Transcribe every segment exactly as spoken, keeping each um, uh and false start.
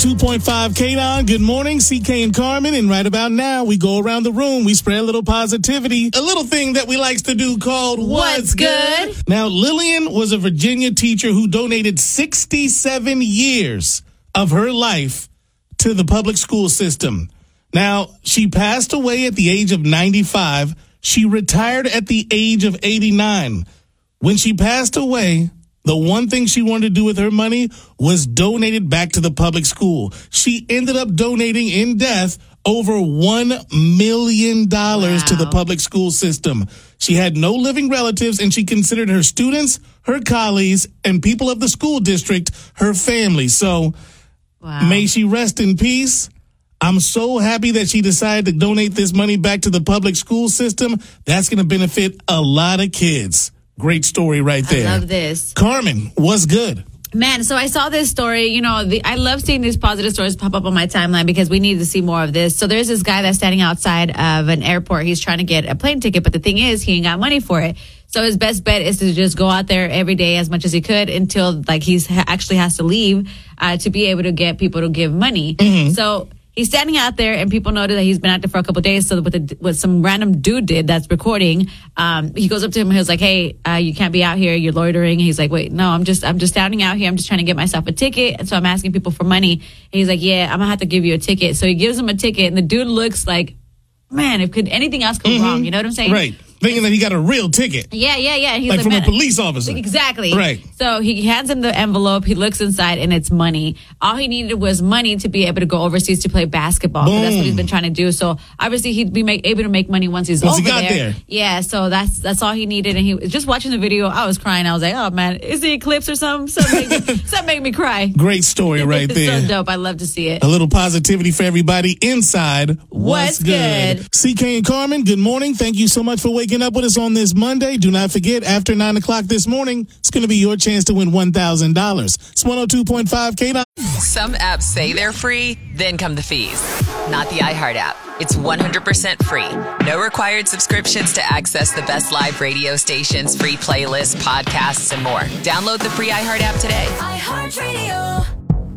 two point five K-Don. Good morning, C K and Carmen. And right about now, we go around the room. We spread a little positivity. A little thing that we likes to do called What's, What's good? good? Now, Lillian was a Virginia teacher who donated sixty-seven years of her life to the public school system. Now, she passed away at the age of ninety-five. She retired at the age of eighty-nine. When she passed away, the one thing she wanted to do with her money was donate it back to the public school. She ended up donating in death over one million dollars wow. to the public school system. She had no living relatives, and she considered her students, her colleagues, and people of the school district her family. So wow. may she rest in peace. I'm so happy that she decided to donate this money back to the public school system. That's going to benefit a lot of kids. Great story right there. I love this. Carmen, what's good? Man, so I saw this story. You know, the, I love seeing these positive stories pop up on my timeline because we need to see more of this. So there's this guy that's standing outside of an airport. He's trying to get a plane ticket, but the thing is, he ain't got money for it. So his best bet is to just go out there every day as much as he could until like he's ha- actually has to leave uh, to be able to get people to give money. Mm-hmm. So he's standing out there, and people notice that he's been out there for a couple of days. So what, the, what some random dude did that's recording, um, he goes up to him and he was like, "Hey, uh, you can't be out here. You're loitering." And he's like, "Wait, no, I'm just, I'm just standing out here. I'm just trying to get myself a ticket. And so I'm asking people for money." And he's like, "Yeah, I'm gonna have to give you a ticket." So he gives him a ticket, and the dude looks like, man, if could anything else go mm-hmm. wrong? You know what I'm saying? Right. Thinking that he got a real ticket. Yeah, yeah, yeah. He's like, like from man, a police officer. Exactly. Right. So he hands him the envelope. He looks inside, and it's money. All he needed was money to be able to go overseas to play basketball. So that's what he's been trying to do. So obviously he'd be make, able to make money once he's once over he got there. there. Yeah. So that's that's all he needed. And he was just watching the video. I was crying. I was like, "Oh man, is the eclipse or something? Something make me, something make me cry." Great story right there. So dope. I love to see it. A little positivity for everybody inside. What's, What's good? good? C K and Carmen, good morning. Thank you so much for waking up with us on this Monday. Do not forget, after nine o'clock this morning, it's going to be your chance to win one thousand dollars. It's one oh two point five K. Some apps say they're free, then come the fees. Not the iHeart app. It's one hundred percent free. No required subscriptions to access the best live radio stations, free playlists, podcasts, and more. Download the free iHeart app today. iHeartRadio.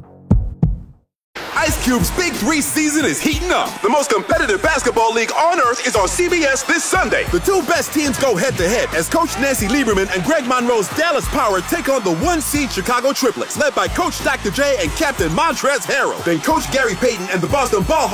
Ice Cube's Big Three season is heating up. The most competitive basketball league on earth is on C B S this Sunday. The two best teams go head-to-head as Coach Nancy Lieberman and Greg Monroe's Dallas Power take on the one-seed Chicago Triplets, led by Coach Doctor J and Captain Montrezl Harrell. Then Coach Gary Payton and the Boston Ball